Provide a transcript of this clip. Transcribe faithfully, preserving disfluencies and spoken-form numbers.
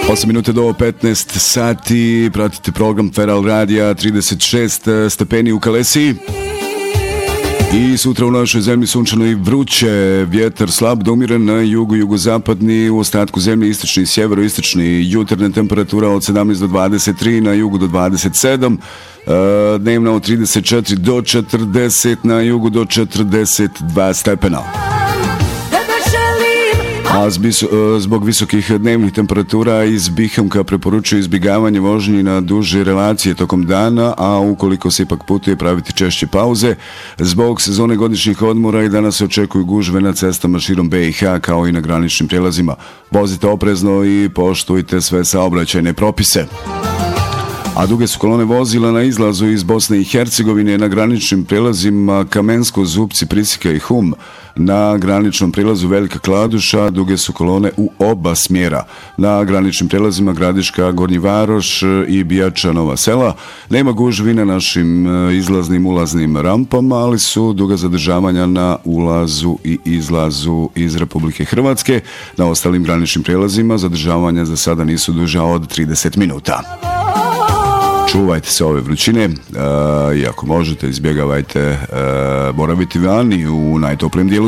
osam minuta do petnaest sati, pratite program Feral Radija, trideset šest stepeni u Kalesiji. I sutra u našoj zemlji sunčano i vruće, vjetar slab do umiren na jugu, jugozapadni, u ostatku zemlje istočni i sjeveroistočni, jutarnja temperatura od sedamnaest do dvadeset tri, na jugu do dvadeset sedam, dnevna od trideset četiri do četrdeset, na jugu do četrdeset dva stepena. A zbog visokih dnevnih temperatura iz Bihemka preporučuju izbjegavanje vožnji na duže relacije tokom dana, a ukoliko se ipak putuje praviti češće pauze. Zbog sezone godišnjih odmora i danas se očekuju gužve na cestama širom B i H kao i na graničnim prijelazima. Vozite oprezno i poštujte sve saobraćajne propise. A duge su kolone vozila na izlazu iz Bosne i Hercegovine na graničnim prijelazima Kamensko, Zupci, Prisika i Hum. Na graničnom prilazu Velika Kladuša duge su kolone u oba smjera. Na graničnim prijelazima Gradiška, Gornji Varoš i Bijača, Nova Sela nema gužvi na našim izlaznim ulaznim rampama, ali su duga zadržavanja na ulazu i izlazu iz Republike Hrvatske. Na ostalim graničnim prijelazima zadržavanja za sada nisu duža od trideset minuta. Čuvajte se ove vrućine uh, i ako možete izbjegavajte uh, boraviti vani u najtoplijem dijelu